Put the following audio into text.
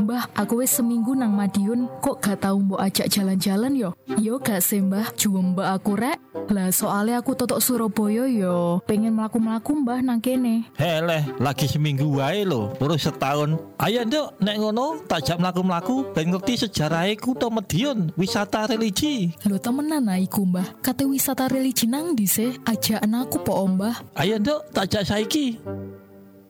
Mbah, aku wis seminggu nang Madiun, kok gak tau mbok ajak jalan-jalan yo? Yo gak sih mbah, juwem mbak aku rek. Lah soalnya aku totok Surabaya yo, pengen melaku-melaku mbah nang kene. Heleh, lagi seminggu wae lho, terus setahun. Ayo nduk, nek ngono tak jak mlaku-mlaku ben ngerti sejarahé kutha Madiun, wisata religi. Lho temenan iku mbah, kate wisata religi nang ndi sih? Ajakan aku po mbah. Ayo nduk, tak jak saiki.